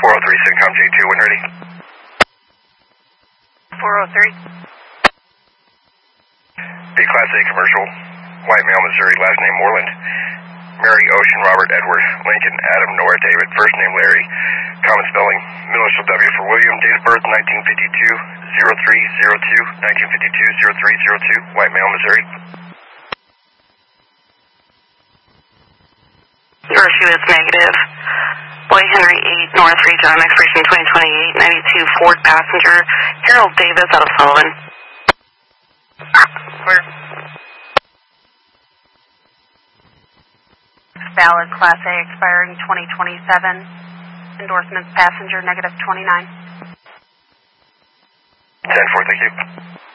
403 Syncom J2 when ready. 403. B Class A commercial, white male, Missouri, last name Moreland. Mary, Ocean, Robert, Edward, Lincoln, Adam, Nora, David, first name Larry, common spelling, middle initial W for William, date of birth 1952, 0302, 1952, 0302, white male, Missouri. First she was negative. Boy Henry 8, North Region, expiration 2028, 92, Ford passenger, Harold Davis out of Sullivan. Clear. Valid Class A expiring 2027. Endorsements passenger negative 29. 10-4, thank you.